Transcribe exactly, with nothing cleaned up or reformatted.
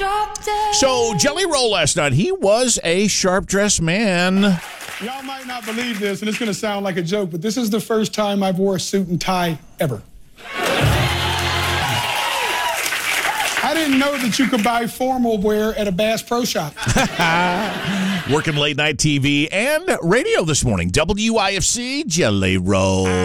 So, Jelly Roll last night, he was a sharp-dressed man. Y'all might not believe this, and it's going to sound like a joke, but this is the first time I've wore a suit and tie ever. I didn't know that you could buy formal wear at a Bass Pro Shop. Working late night T V and radio this morning. W I F C, Jelly Roll.